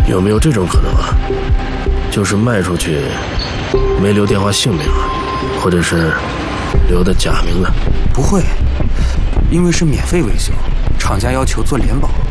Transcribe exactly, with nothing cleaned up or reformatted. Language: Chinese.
有没有这种可能啊？就是卖出去没留电话姓名，或者是留的假名呢？ 不会，因为是免费维修，厂家要求做联保。